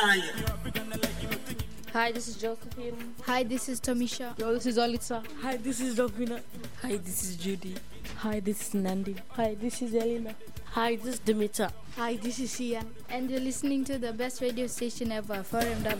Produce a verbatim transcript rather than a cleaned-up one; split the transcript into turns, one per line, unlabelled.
Hi, this is Josephine.
Hi, this is Tamisha.
Yo, this is Olitsa.
Hi, this is Dovina.
Hi, this is Judy.
Hi, this is Nandi.
Hi, this is Elena.
Hi, this is Dimitra.
Hi, this is Ian.
And you're listening to the best radio station ever, four M W.